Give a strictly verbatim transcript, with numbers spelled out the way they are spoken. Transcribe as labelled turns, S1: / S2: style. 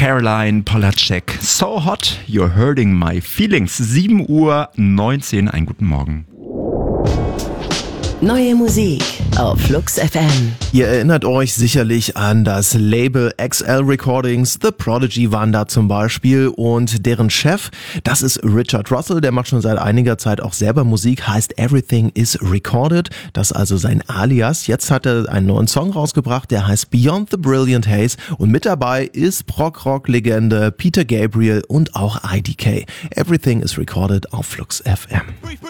S1: Caroline Polacek. So hot, you're hurting my feelings. sieben Uhr neunzehn, einen guten Morgen.
S2: Neue Musik auf Flux F M.
S3: Ihr erinnert euch sicherlich an das Label X L Recordings, The Prodigy waren da zum Beispiel und deren Chef, das ist Richard Russell, der macht schon seit einiger Zeit auch selber Musik, heißt Everything is Recorded, das ist also sein Alias. Jetzt hat er einen neuen Song rausgebracht, der heißt Beyond the Brilliant Haze und mit dabei ist Prog-Rock-Legende Peter Gabriel und auch I D K. Everything is Recorded auf Flux F M.